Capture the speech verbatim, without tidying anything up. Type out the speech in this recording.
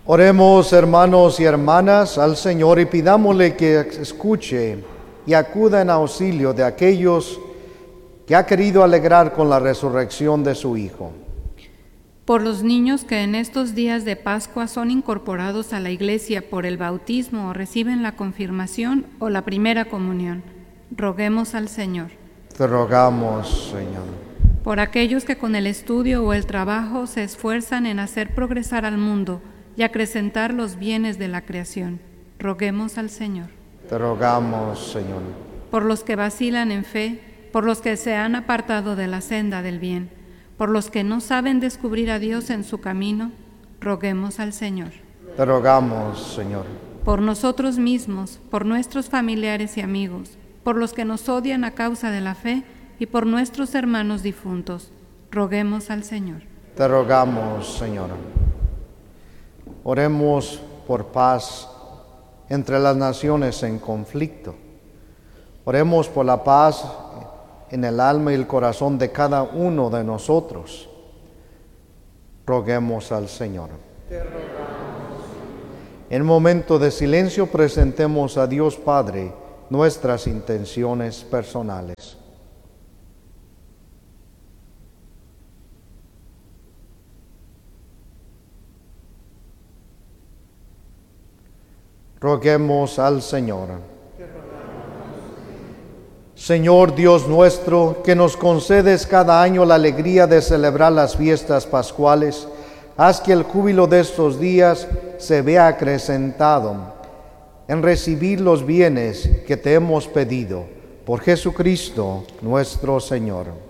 Oremos, hermanos y hermanas, al Señor y pidámosle que escuche y acuda en auxilio de aquellos que ha querido alegrar con la resurrección de su Hijo. Por los niños que en estos días de Pascua son incorporados a la Iglesia por el bautismo o reciben la confirmación o la primera comunión, roguemos al Señor. Te rogamos, Señor. Por aquellos que con el estudio o el trabajo se esfuerzan en hacer progresar al mundo y acrecentar los bienes de la creación, roguemos al Señor. Te rogamos, Señor. Por los que vacilan en fe, por los que se han apartado de la senda del bien, por los que no saben descubrir a Dios en su camino, roguemos al Señor. Te rogamos, Señor. Por nosotros mismos, por nuestros familiares y amigos, por los que nos odian a causa de la fe y por nuestros hermanos difuntos, roguemos al Señor. Te rogamos, Señor. Oremos por paz entre las naciones en conflicto. Oremos por la paz en el alma y el corazón de cada uno de nosotros. Roguemos al Señor. Te rogamos. En momento de silencio presentemos a Dios Padre nuestras intenciones personales. Roguemos al Señor. Señor Dios nuestro, que nos concedes cada año la alegría de celebrar las fiestas pascuales, haz que el júbilo de estos días se vea acrecentado en recibir los bienes que te hemos pedido. Por Jesucristo nuestro Señor.